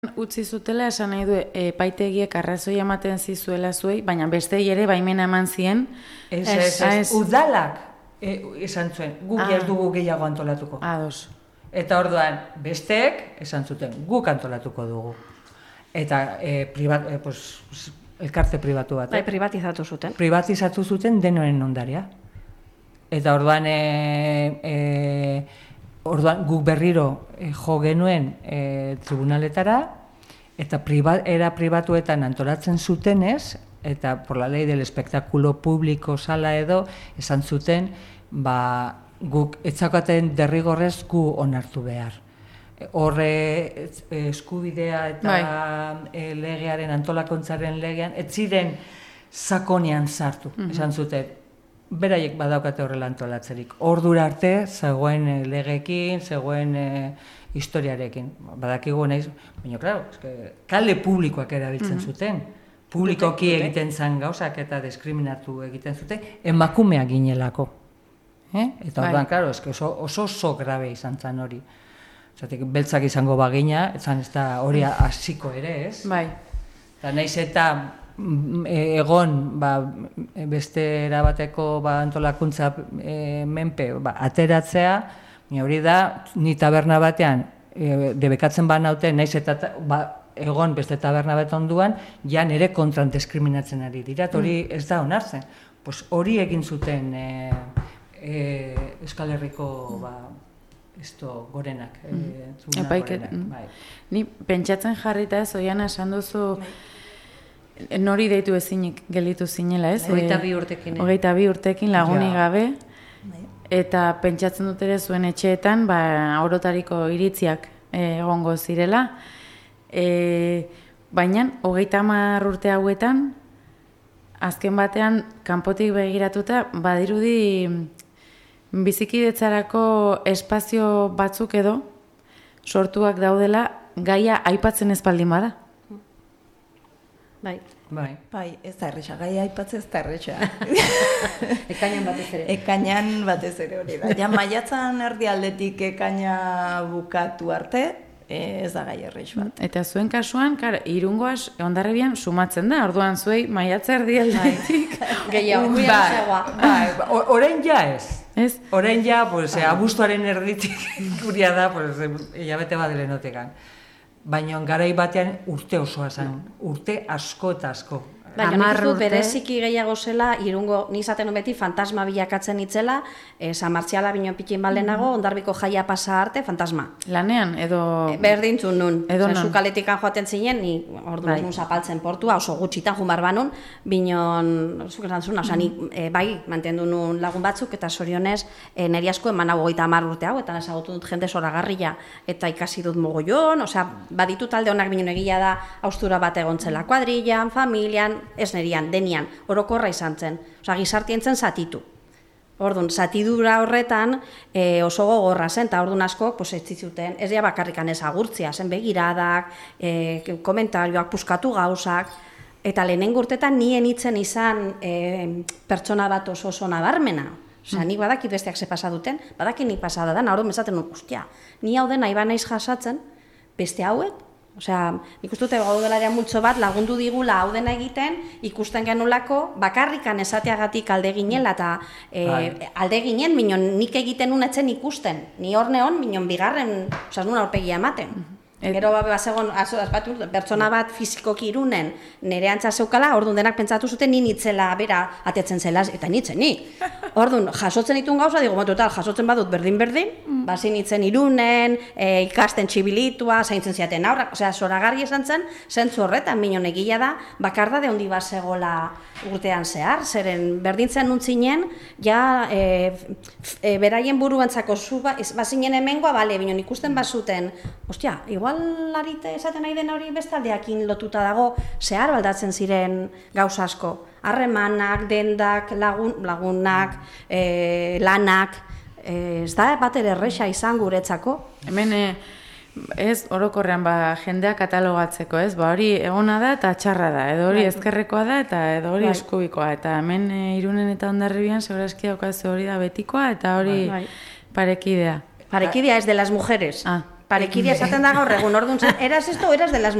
utzi zutela esan nahi du epaitegiek arrazoi ematen zizuela zuei, baina bestei ere baimena eman zien. Ez. Udalak esan zuen, guk ez dugu gehiago antolatuko. Ados. Eta orduan, besteek esan zuten, guk antolatuko dugu. Eta elkarte pribatu bat. Privatizatu zuten. Privatizatu zuten denoen ondaria. Eta orduan, guk berriro jo genuen tribunaletara, eta era pribatuetan antolatzen zutenez, eta por la ley del espectáculo público sala edo, esan zuten, guk etzakaten derrigorrez gu onartu behar. Horre eskubidea eta legearen, antolakuntzaren legean, ez ziren sakonean sartu, esan zuten. Beraiek badaukate horrela antolatzerik. Ordura arte, zegoen legekin, zegoen historiarekin. Badakigu naiz, baina, klaro, kale publikoak erabiltzen zuten. Publikoki egiten zen gauzak eta diskriminatu egiten zuten, emakumeak ginelako. Eta orduan, klaro, oso grabe izan zen hori. Zatik, beltzak izango bagina, ez da hori hasiko ere, ez? Bai. Eta naiz eta egon beste erabateko antolakuntza menpe ateratzea, hori da, ni taberna batean debekatzen banauten, naiz eta egon beste taberna bat onduan, ja nere kontran diskriminatzen ari dira, hori ez da onartzen. Hori egin zuten Euskal Herriko gorenak. Ni pentsatzen jarrita ez, Oiana esan duzu, nori deitu ezinik gelditu zinela, ez? 22 urtekin. 22 urtekin lagunik gabe, eta pentsatzen dut ere zuen etxeetan, orotariko iritziak egongo zirela, baina 30 urte hauetan, azken batean, kanpotik begiratuta, badirudi bizikidetzarako espazio batzuk edo, sortuak daudela, gaia aipatzen ez baldin bada. Bai, ez da erresa, gai aipatzen ez da erresa. Ekainan batez ere. Ekainan batez ere hori da. Ja, maiatzan erdialdetik ekaina bukatu arte, ez da gai errex bat. Eta zuen kasuan, Irungoaz Hondarribian sumatzen da, orduan zuei maiatza erdialdetik. Gehiago, orain ja ez. Ez? Orain ja, abuztuaren erditik guria da, hilabete bat lehenotekan. Baina garai batean urte osoa zen, urte asko eta asko. Baina nik dut bereziki gehiago zela, Irungo nizaten beti fantasma bilakatzen itzela, San Martziala bino pikin baldenago, Hondarbiko jaia pasa arte, fantasma. Lanean, edo... Berdintzun nun. Edo non. Zukaletikan joaten zinen, ni orduan nun zapaltzen portua, oso gutxitan jumar banun, binon, zuk esan zuen, bai, mantendu nun lagun batzuk, eta zorionez, niri asko eman hau 30 urte hau, eta ezagutu dut jende zoragarria, eta ikasi dut mogollon, baditu talde honak binon egia da, haustura bat egontzela kuadrillan, familian, ez nerian, denian, orokorra izan zen. Gizartien zen zatitu. Orduan, zatidura horretan oso gogorra zen, eta orduan asko ez zizuten, ez dira bakarrikan ez agurtzia, zen begiradak, komentarioak, puskatu gauzak, eta lehenengo urtetan nien hitzen izan pertsona bat oso nabarmena. Nik badaki besteak ze pasa duten, badaki nik pasada da, orduan mezaten nun, ni hau dena iban naiz jasatzen, beste hauek, nik uste dute gaudelarean multzo bat lagundu digula hau dena egiten, ikusten genulako bakarrikan esateagatik alde ginela, eta alde ginen, minon nik egiten unetzen ikusten, ni hor neon, minon bigarren, nuna horpegia ematen. Gero bazegon, pertsona bat fizikoki irunen nire antza zeukala, orduan denak pentsatu zuten ni nitzela bera atetzen zela, eta nitzen ni. Orduan, jasotzen ditun gauza, total, jasotzen badut berdin-berdin, bazin nitzen irunen, ikasten txibilitua, zaintzen ziaten aurrak, zoragarri esan zen, zentzu horretan, minon egila da, bakardade handi bat zegoela urtean zehar, zeren berdintzen nuntzinen, ja, beraien buruantzako zu, bazinen hemengoa, bale, minon ikusten bazuten, igual larite esaten nahi den hori bestaldeakin lotuta dago, zehar baldatzen ziren gauza asko. Harremanak, dendak, lagunak, lanak, ez da bat ere erresa izan guretzako. Hemen ez orokorrean jendea katalogatzeko, ez? Hori egona da eta txarra da, edo hori ezkerrekoa da eta edo hori eskubikoa. Eta hemen Irunen eta Hondarribian segurazki daukazu hori da betikoa eta hori parekidea. Parekidea ez de las mujeres. parekiria esaten da gaur egun, orduan, eras esto o eras de las